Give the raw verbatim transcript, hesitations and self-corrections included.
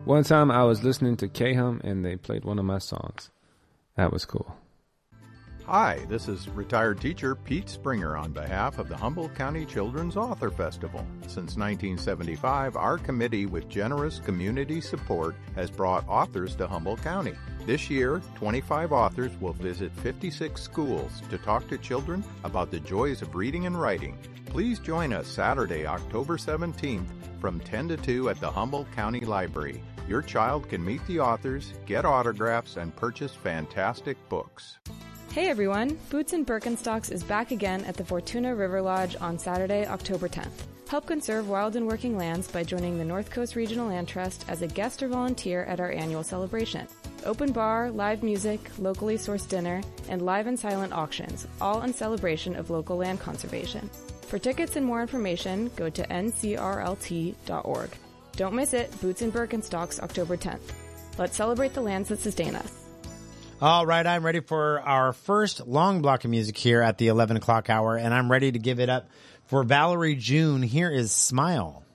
One time I was listening to K-Hum and they played one of my songs. That was cool. Hi, this is retired teacher Pete Springer on behalf of the Humboldt County Children's Author Festival. Since nineteen seventy-five, our committee with generous community support has brought authors to Humboldt County. This year, twenty-five authors will visit fifty-six schools to talk to children about the joys of reading and writing. Please join us Saturday, October seventeenth from ten to two at the Humboldt County Library. Your child can meet the authors, get autographs, and purchase fantastic books. Hey everyone, Boots and Birkenstocks is back again at the Fortuna River Lodge on Saturday, October tenth. Help conserve wild and working lands by joining the North Coast Regional Land Trust as a guest or volunteer at our annual celebration. Open bar, live music, locally sourced dinner, and live and silent auctions, all in celebration of local land conservation. For tickets and more information, go to N C R L T dot org. Don't miss it, Boots and Birkenstocks, October tenth. Let's celebrate the lands that sustain us. All right, I'm ready for our first long block of music here at the eleven o'clock hour, and I'm ready to give it up for Valerie June. Here is Smile.